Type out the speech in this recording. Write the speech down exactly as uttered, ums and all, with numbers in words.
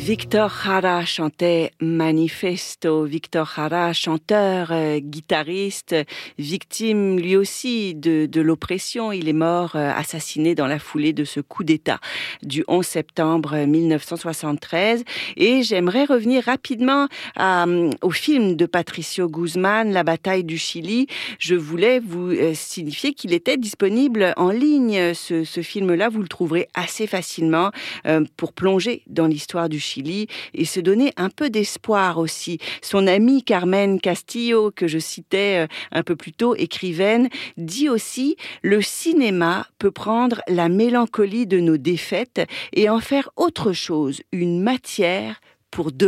Víctor Jara chantait Manifesto. Víctor Jara, chanteur, euh, guitariste, victime lui aussi de, de l'oppression. Il est mort euh, assassiné dans la foulée de ce coup d'État du onze septembre mille neuf cent soixante-treize. Et j'aimerais revenir rapidement à, au film de Patricio Guzmán, La bataille du Chili. Je voulais vous euh, signifier qu'il était disponible en ligne. Ce, ce film-là, vous le trouverez assez facilement euh, pour plonger dans l'histoire du Chili et se donner un peu d'espoir aussi. Son amie Carmen Castillo, que je citais un peu plus tôt, écrivaine, dit aussi « Le cinéma peut prendre la mélancolie de nos défaites et en faire autre chose, une matière pour demain ».